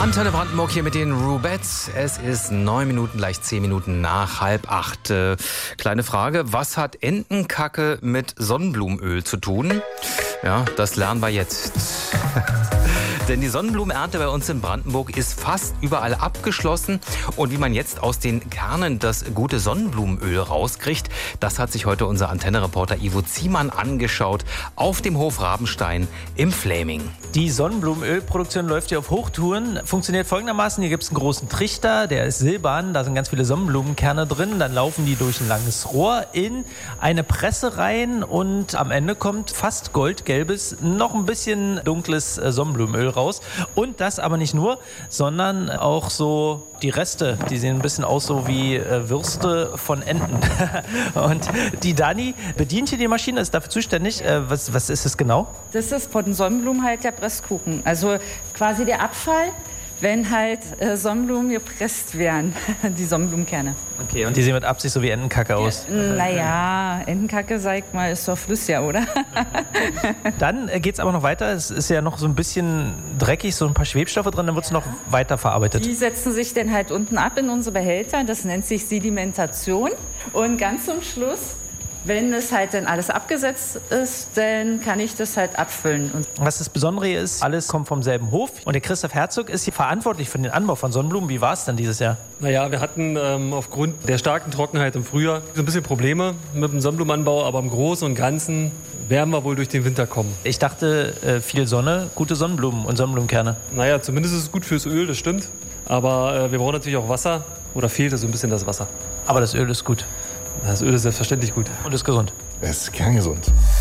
Antenne Brandenburg hier mit den Rubettes. Es ist 9 Minuten, gleich 10 Minuten nach 7:30. Kleine Frage, was hat Entenkacke mit Sonnenblumenöl zu tun? Ja, das lernen wir jetzt. Denn die Sonnenblumenernte bei uns in Brandenburg ist fast überall abgeschlossen. Und wie man jetzt aus den Kernen das gute Sonnenblumenöl rauskriegt, das hat sich heute unser Antenne-Reporter Ivo Ziemann angeschaut auf dem Hof Rabenstein im Fläming. Die Sonnenblumenölproduktion läuft hier auf Hochtouren. Funktioniert folgendermaßen, hier gibt es einen großen Trichter, der ist silbern, da sind ganz viele Sonnenblumenkerne drin. Dann laufen die durch ein langes Rohr in eine Presse rein und am Ende kommt fast goldgelbes, noch ein bisschen dunkles Sonnenblumenöl raus. Und das aber nicht nur, sondern auch so die Reste, die sehen ein bisschen aus so wie Würste von Enten. Und die Dani bedient hier die Maschine, ist dafür zuständig. Was ist es genau? Das ist von Sonnenblumen halt der Presskuchen. Also quasi der Abfall, wenn halt Sonnenblumen gepresst werden, die Sonnenblumenkerne. Okay, und die sehen mit Absicht so wie Entenkacke aus? Naja, Entenkacke, sag mal, ist doch flüssig, oder? Dann geht es aber noch weiter. Es ist ja noch so ein bisschen dreckig, so ein paar Schwebstoffe drin, dann wird es noch weiter verarbeitet. Die setzen sich dann halt unten ab in unsere Behälter. Das nennt sich Sedimentation. Und ganz zum Schluss, wenn es halt dann alles abgesetzt ist, dann kann ich das halt abfüllen. Und was das Besondere hier ist, alles kommt vom selben Hof. Und der Christoph Herzog ist hier verantwortlich für den Anbau von Sonnenblumen. Wie war es denn dieses Jahr? Naja, wir hatten aufgrund der starken Trockenheit im Frühjahr so ein bisschen Probleme mit dem Sonnenblumenanbau. Aber im Großen und Ganzen werden wir wohl durch den Winter kommen. Ich dachte, viel Sonne, gute Sonnenblumen und Sonnenblumenkerne. Naja, zumindest ist es gut fürs Öl, das stimmt. Aber wir brauchen natürlich auch Wasser. Oder fehlt so ein bisschen das Wasser. Aber das Öl ist gut. Das Öl ist selbstverständlich gut. Und ist gesund. Es ist kerngesund.